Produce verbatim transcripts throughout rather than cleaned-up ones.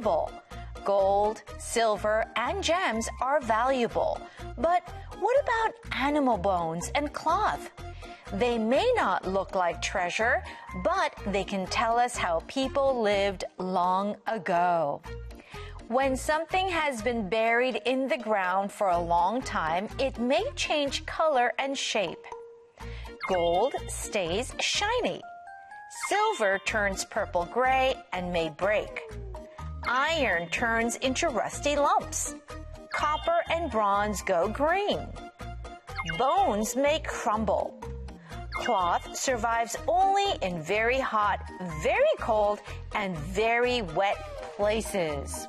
valuable. Gold, silver, and gems are valuable. But what about animal bones and cloth? They may not look like treasure, but they can tell us how people lived long ago. When something has been buried in the ground for a long time, it may change color and shape. Gold stays shiny. Silver turns purple-gray and may break. Iron turns into rusty lumps. Copper and bronze go green. Bones may crumble. Cloth survives only in very hot, very cold, and very wet places.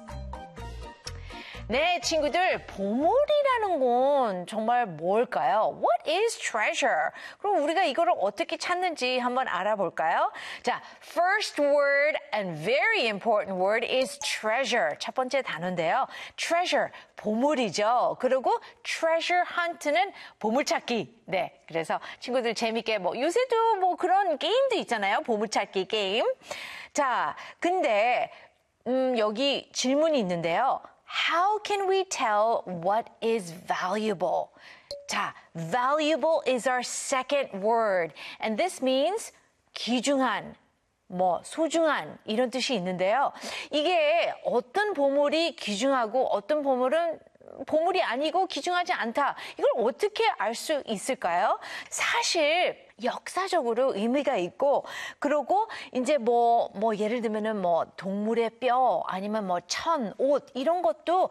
네, 친구들, 보물이라는 건 정말 뭘까요? What is treasure? 그럼 우리가 이거를 어떻게 찾는지 한번 알아볼까요? 자, first word and very important word is treasure. 첫 번째 단어인데요. treasure, 보물이죠. 그리고 treasure hunt는 보물찾기. 네, 그래서 친구들 재밌게 뭐 요새도 뭐 그런 게임도 있잖아요. 보물찾기 게임. 자, 근데 음, 여기 질문이 있는데요. How can we tell what is valuable? 자, valuable is our second word. And this means 귀중한, 뭐 소중한 이런 뜻이 있는데요. 이게 어떤 보물이 귀중하고 어떤 보물은 보물이 아니고 귀중하지 않다. 이걸 어떻게 알 수 있을까요? 사실 역사적으로 의미가 있고, 그리고 이제 뭐, 뭐 예를 들면은 뭐 동물의 뼈 아니면 뭐 천, 옷 이런 것도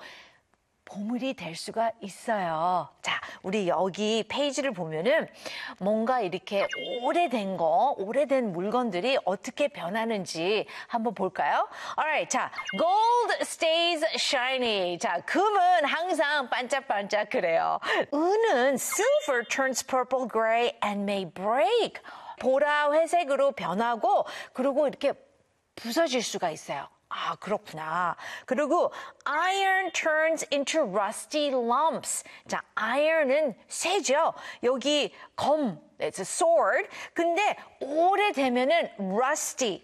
보물이 될 수가 있어요. 자, 우리 여기 페이지를 보면은 뭔가 이렇게 오래된 거, 오래된 물건들이 어떻게 변하는지 한번 볼까요? Alright, 자, gold stays shiny. 자, 금은 항상 반짝반짝 그래요. 은은 silver turns purple gray and may break. 보라 회색으로 변하고, 그리고 이렇게 부서질 수가 있어요. 아, 그렇구나. 그리고 iron turns into rusty lumps. 자, iron은 쇠죠. 여기 검, it's a sword. 근데 오래되면은 rusty,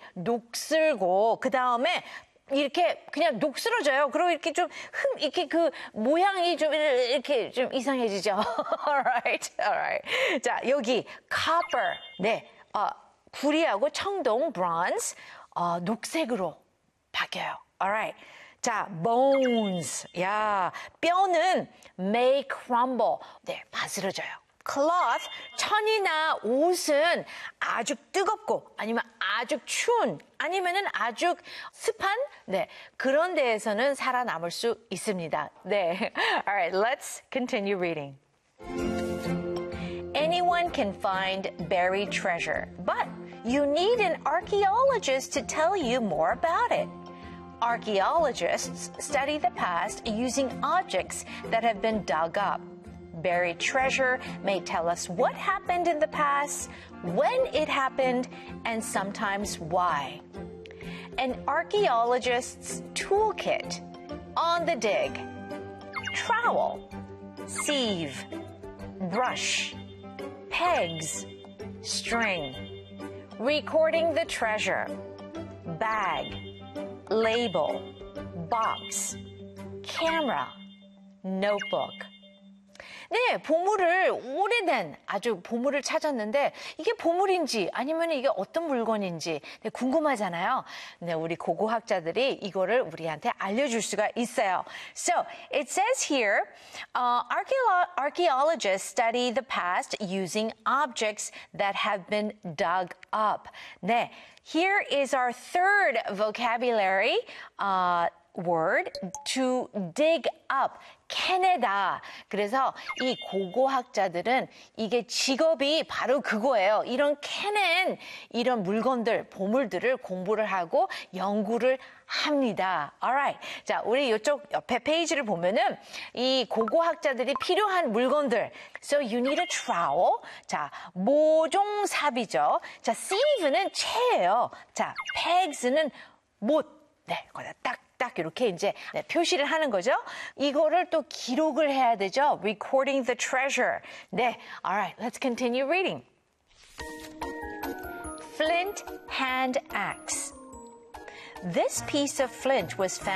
녹슬고, 그 다음에 이렇게 그냥 녹슬어져요. 그리고 이렇게 좀 흠, 이렇게 그 모양이 좀 이렇게 좀 이상해지죠. alright, alright. 자, 여기 copper. 네, 어, 구리하고 청동, bronze, 어, 녹색으로 바뀌어요. Alright. 자, bones. 야, 뼈는 may crumble. 네, 바스러져요. cloth, 천이나 옷은 아주 뜨겁고 아니면 아주 추운 아니면은 아주 습한 네, 그런 데에서는 살아남을 수 있습니다. 네. Alright, let's continue reading. Anyone can find buried treasure, but you need an archaeologist to tell you more about it. Archaeologists study the past using objects that have been dug up. Buried treasure may tell us what happened in the past, when it happened, and sometimes why. An archaeologist's toolkit: on the dig, trowel, sieve, brush, pegs, string, recording the treasure, bag, label, box, camera, notebook. 네, 보물을 오래된 아주 보물을 찾았는데 이게 보물인지 아니면 이게 어떤 물건인지 네, 궁금하잖아요. 네, 우리 고고학자들이 이거를 우리한테 알려줄 수가 있어요. So it says here, uh, archaeo- archaeologists study the past using objects that have been dug up. 네, here is our third vocabulary. Uh, word to dig up, 캐내다. 그래서 이 고고학자들은 이게 직업이 바로 그거예요. 이런 캐낸 이런 물건들, 보물들을 공부를 하고 연구를 합니다. Alright. 자, 우리 이쪽 옆에 페이지를 보면은 이 고고학자들이 필요한 물건들. So you need a trowel. 자, 모종삽이죠. 자, sieve는 채예요. 자, pegs는 못. 네, 거기다 딱, 딱 이렇게 이제 네, 표시를 하는 거죠. 이거를 또 기록을 해야 되죠. Recording the treasure. 네, alright, let's continue reading. Flint hand axe. This piece of flint was found